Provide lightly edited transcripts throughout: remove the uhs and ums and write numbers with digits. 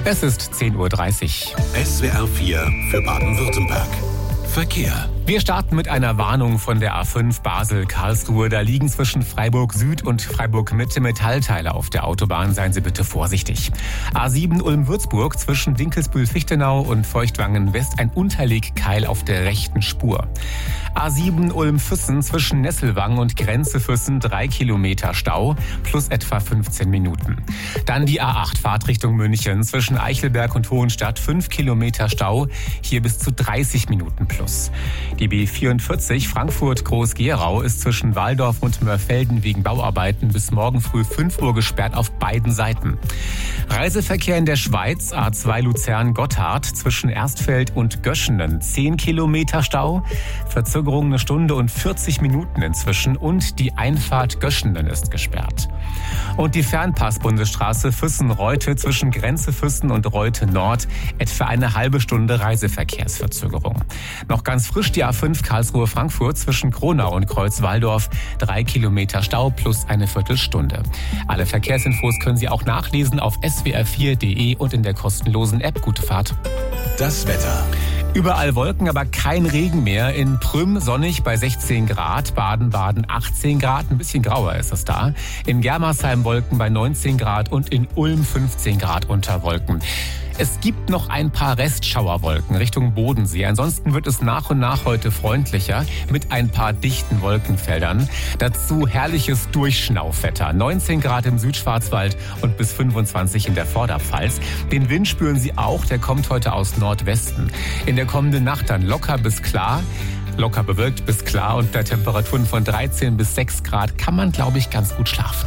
Es ist 10:30 Uhr. SWR 4 für Baden-Württemberg. Verkehr. Wir starten mit einer Warnung von der A5 Basel-Karlsruhe. Da liegen zwischen Freiburg Süd und Freiburg Mitte Metallteile auf der Autobahn. Seien Sie bitte vorsichtig. A7 Ulm-Würzburg zwischen Dinkelsbühl-Fichtenau und Feuchtwangen-West ein Unterlegkeil auf der rechten Spur. A7 Ulm-Füssen zwischen Nesselwang und Grenze-Füssen 3 Kilometer Stau plus etwa 15 Minuten. Dann die A8 Fahrtrichtung München zwischen Eichelberg und Hohenstadt 5 Kilometer Stau, hier bis zu 30 Minuten plus. Die B44 Frankfurt-Groß-Gerau ist zwischen Waldorf und Mörfelden wegen Bauarbeiten bis morgen früh 5 Uhr gesperrt auf beiden Seiten. Reiseverkehr in der Schweiz, A2 Luzern-Gotthard zwischen Erstfeld und Göschenen 10 Kilometer Stau, Verzögerung 1 Stunde und 40 Minuten inzwischen und die Einfahrt Göschenen ist gesperrt. Und die Fernpass-Bundesstraße Füssen-Reute zwischen Grenze Füssen und Reute Nord etwa eine halbe Stunde Reiseverkehrsverzögerung. Noch ganz frisch die A5 Karlsruhe-Frankfurt zwischen Kronau und Kreuz-Walldorf 3 Kilometer Stau plus eine Viertelstunde. Alle Verkehrsinfos können Sie auch nachlesen auf swr4.de und in der kostenlosen App. Gute Fahrt. Das Wetter. Überall Wolken, aber kein Regen mehr. In Prüm sonnig bei 16 Grad, Baden-Baden 18 Grad, ein bisschen grauer ist es da. In Germersheim Wolken bei 19 Grad und in Ulm 15 Grad unter Wolken. Es gibt noch ein paar Restschauerwolken Richtung Bodensee. Ansonsten wird es nach und nach heute freundlicher mit ein paar dichten Wolkenfeldern. Dazu herrliches Durchschnaufwetter. 19 Grad im Südschwarzwald und bis 25 in der Vorderpfalz. Den Wind spüren Sie auch, der kommt heute aus Nordwesten. In der kommenden Nacht dann locker bis klar. Locker bewölkt bis klar und bei Temperaturen von 13 bis 6 Grad kann man, glaube ich, ganz gut schlafen.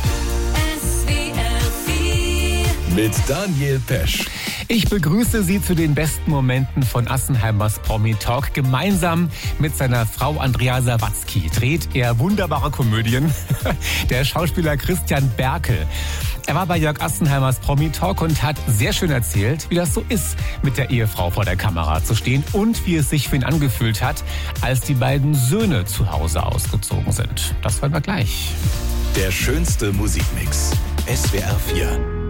Mit Daniel Pesch. Ich begrüße Sie zu den besten Momenten von Assenheimers Promi Talk. Gemeinsam mit seiner Frau Andrea Sawatzki dreht er wunderbare Komödien. Der Schauspieler Christian Berkel. Er war bei Jörg Assenheimers Promi Talk und hat sehr schön erzählt, wie das so ist, mit der Ehefrau vor der Kamera zu stehen und wie es sich für ihn angefühlt hat, als die beiden Söhne zu Hause ausgezogen sind. Das hören wir gleich. Der schönste Musikmix. SWR 4.